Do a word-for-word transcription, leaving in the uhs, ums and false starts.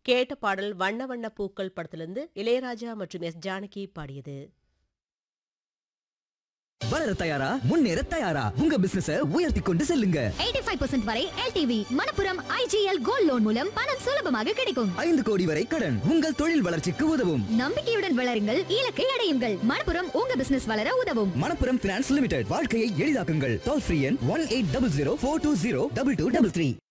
கேட்ட பாடல் வண்ண வண்ண பூக்கள் படத்திலிருந்து இளையராஜா மற்றும் எஸ் ஜானகி பாடியது. வளர தயாரா, முன்னேற தயாரா, உங்க பிசினஸ உயர்த்தி கொண்டு செல்லுங்க. எண்பத்தி ஐந்து சதவீதம் வரை L T V Manappuram I G L gold loan மூலம் பணம் சுலபமாக கிடைக்கும். ஐந்து கோடி வரை கடன் உங்கள் தொழில் வளர்ச்சிக்கு உதவும். நம்பிக்கையுடன் வளருங்கள், இலக்கை அடையுங்கள். மணப்புரம் உங்க பிசினஸ் வளர உதவும். மணப்புரம் பினான்ஸ் லிமிடெட், வாழ்க்கையை எளிதாக்குங்கள். டோல் ஃப்ரீ எண் one eight double zero four two zero double two double three.